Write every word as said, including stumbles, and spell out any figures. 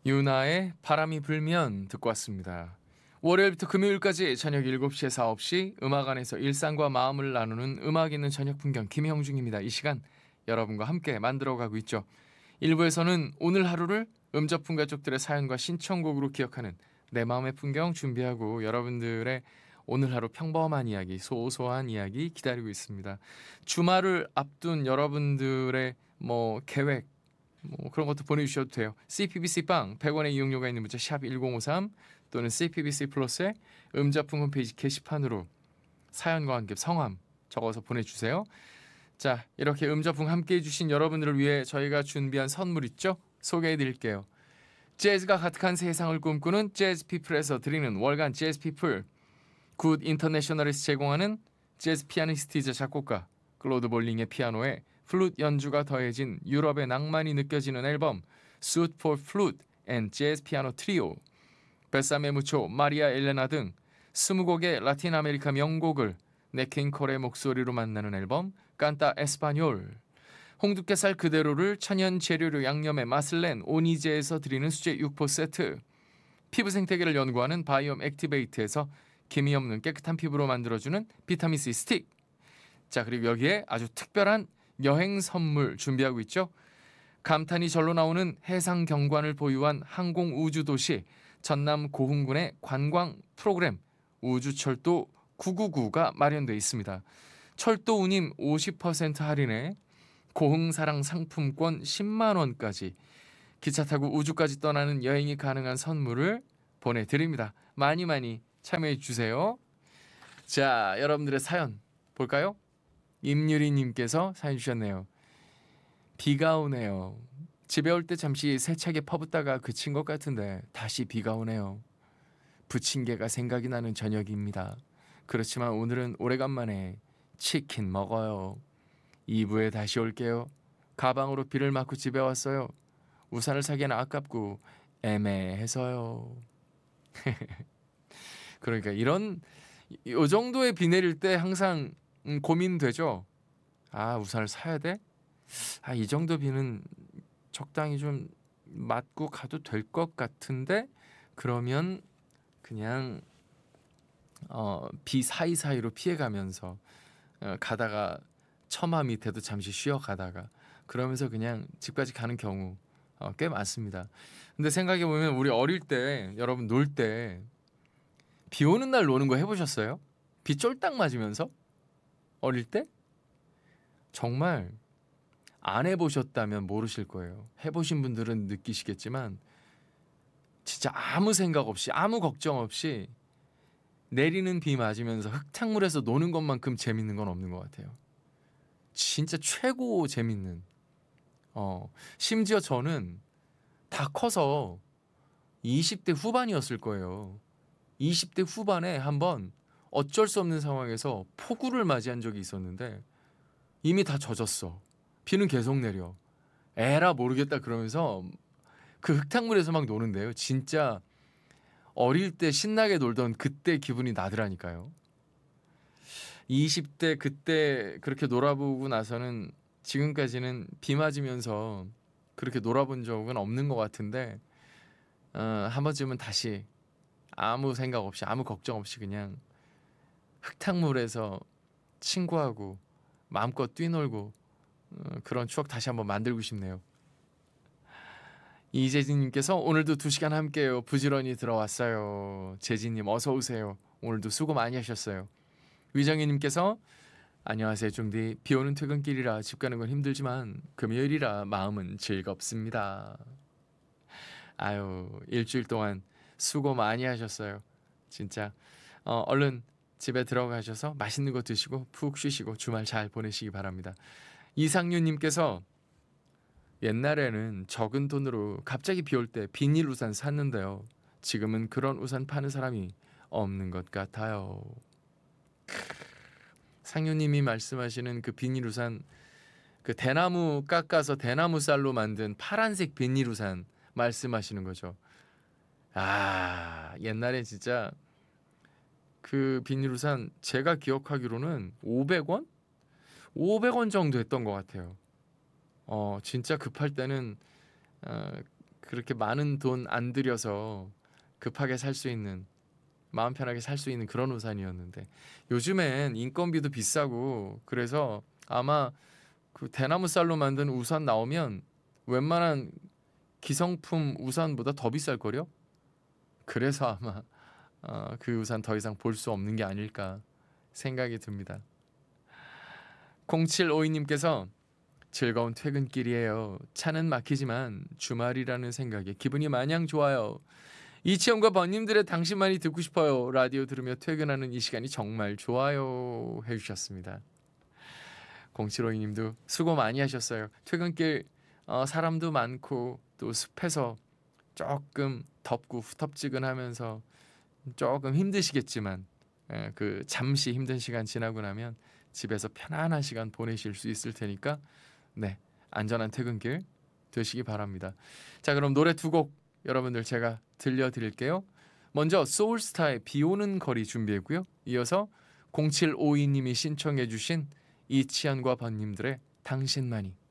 유나의 바람이 불면 듣고 왔습니다. 월요일부터 금요일까지 저녁 일곱 시에서 아홉 시 음악 안에서 일상과 마음을 나누는 음악 있는 저녁 풍경 김형중입니다. 이 시간 여러분과 함께 만들어가고 있죠. 일 부에서는 오늘 하루를 음접품 가족들의 사연과 신청곡으로 기억하는 내 마음의 풍경 준비하고 여러분들의 오늘 하루 평범한 이야기, 소소한 이야기 기다리고 있습니다. 주말을 앞둔 여러분들의 뭐 계획, 뭐 그런 것도 보내주셔도 돼요. 씨피비씨빵 백 원의 이용료가 있는 문자 샵 일공오삼 또는 씨피비씨 플러스의 음자풍 홈페이지 게시판으로 사연과 함께 성함 적어서 보내주세요. 자, 이렇게 음자풍 함께 해주신 여러분들을 위해 저희가 준비한 선물 있죠? 소개해드릴게요. 재즈가 가득한 세상을 꿈꾸는 재즈피플에서 드리는 월간 재즈피플, 굿 인터내셔널에서 제공하는 재즈 피아니스트이자 작곡가 클로드 볼링의 피아노에 플룻 연주가 더해진 유럽의 낭만이 느껴지는 앨범 Suite for Flute and Jazz Piano Trio, 베사메 무초, 마리아 엘레나 등 스무 곡의 라틴 아메리카 명곡을 네킹콜의 목소리로 만나는 앨범 깐타 에스파뇰, 홍두깨살 그대로를 천연 재료로 양념에 맛을 낸 오니제에서 드리는 수제 육포 세트, 피부 생태계를 연구하는 바이옴 액티베이트에서 기미 없는 깨끗한 피부로 만들어주는 비타민C 스틱. 자, 그리고 여기에 아주 특별한 여행 선물 준비하고 있죠. 감탄이 절로 나오는 해상 경관을 보유한 항공우주도시 전남 고흥군의 관광 프로그램 우주철도 구구구가 마련되어 있습니다. 철도 운임 오십 퍼센트 할인에 고흥사랑 상품권 십만 원까지 기차 타고 우주까지 떠나는 여행이 가능한 선물을 보내드립니다. 많이 많이 참여해 주세요. 자, 여러분들의 사연 볼까요? 임유리님께서 사연 주셨네요. 비가 오네요. 집에 올 때 잠시 세차게 퍼붓다가 그친 것 같은데 다시 비가 오네요. 부침개가 생각이 나는 저녁입니다. 그렇지만 오늘은 오래간만에 치킨 먹어요. 이 부에 다시 올게요. 가방으로 비를 맞고 집에 왔어요. 우산을 사기에는 아깝고 애매해서요. 그러니까 이런 요 정도의 비 내릴 때 항상 음, 고민되죠. 아, 우산을 사야 돼? 아, 이 정도 비는 적당히 좀 맞고 가도 될 것 같은데 그러면 그냥 어, 비 사이사이로 피해가면서 어, 가다가 처마 밑에도 잠시 쉬어가다가 그러면서 그냥 집까지 가는 경우 어, 꽤 많습니다. 근데 생각해보면 우리 어릴 때 여러분 놀 때 비 오는 날 노는 거 해보셨어요? 비 쫄딱 맞으면서? 어릴 때? 정말 안 해보셨다면 모르실 거예요. 해보신 분들은 느끼시겠지만 진짜 아무 생각 없이 아무 걱정 없이 내리는 비 맞으면서 흙탕물에서 노는 것만큼 재밌는 건 없는 것 같아요. 진짜 최고 재밌는. 어, 심지어 저는 다 커서 이십 대 후반이었을 거예요. 이십 대 후반에 한번 어쩔 수 없는 상황에서 폭우를 맞이한 적이 있었는데 이미 다 젖었어. 비는 계속 내려. 에라 모르겠다 그러면서 그 흙탕물에서 막 노는데요. 진짜 어릴 때 신나게 놀던 그때 기분이 나더라니까요. 이십 대 그때 그렇게 놀아보고 나서는 지금까지는 비 맞으면서 그렇게 놀아본 적은 없는 것 같은데 어, 한 번쯤은 다시 아무 생각 없이 아무 걱정 없이 그냥 흙탕물에서 친구하고 마음껏 뛰놀고 어, 그런 추억 다시 한번 만들고 싶네요. 이재진님께서 오늘도 두 시간 함께해요. 부지런히 들어왔어요. 재진님 어서 오세요. 오늘도 수고 많이 하셨어요. 위정희님께서 안녕하세요 중디. 비오는 퇴근길이라 집 가는 건 힘들지만 금요일이라 마음은 즐겁습니다. 아유, 일주일 동안 수고 많이 하셨어요. 진짜 어, 얼른 집에 들어가셔서 맛있는 거 드시고 푹 쉬시고 주말 잘 보내시기 바랍니다. 이상윤님께서 옛날에는 적은 돈으로 갑자기 비 올 때 비닐 우산 샀는데요. 지금은 그런 우산 파는 사람이 없는 것 같아요. 상윤님이 말씀하시는 그 비닐 우산, 그 대나무 깎아서 대나무 쌀로 만든 파란색 비닐 우산 말씀하시는 거죠. 아, 옛날에 진짜 그 비닐 우산 제가 기억하기로는 오백 원? 오백 원 정도 했던 것 같아요. 어, 진짜 급할 때는 어, 그 그렇게 많은 돈 안 들여서 급하게 살 수 있는, 마음 편하게 살 수 있는 그런 우산이었는데 요즘엔 인건비도 비싸고 그래서 아마 그 대나무 쌀로 만든 우산 나오면 웬만한 기성품 우산보다 더 비쌀 걸요? 그래서 아마 어, 그 우산 더 이상 볼 수 없는 게 아닐까 생각이 듭니다. 공칠오이님께서 즐거운 퇴근길이에요. 차는 막히지만 주말이라는 생각에 기분이 마냥 좋아요. 이치현과 번님들의 당신만이 듣고 싶어요. 라디오 들으며 퇴근하는 이 시간이 정말 좋아요 해주셨습니다. 공칠오이님도 수고 많이 하셨어요. 퇴근길 어, 사람도 많고 또 습해서 조금 덥고 후텁지근하면서 조금 힘드시겠지만 예, 그 잠시 힘든 시간 지나고 나면 집에서 편안한 시간 보내실 수 있을 테니까 네, 안전한 퇴근길 되시기 바랍니다. 자, 그럼 노래 두 곡 여러분들 제가 들려드릴게요. 먼저 소울스타의 비오는 거리 준비했고요. 이어서 공칠오이님이 신청해 주신 이치현과 번님들의 당신만이.